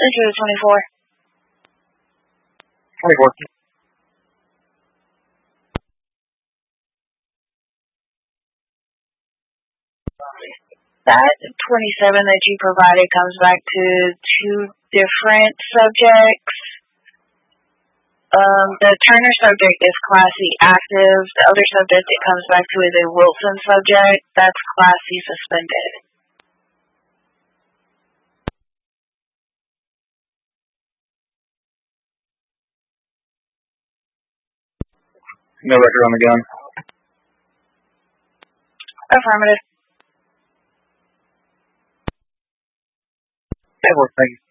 Issue 24. 24. That 27 that you provided comes back to two different subjects. The Turner subject is Class C active. The other subject it comes back to is a Wilson subject. That's Class C suspended. No record on the gun. Affirmative. Okay, well, thank you.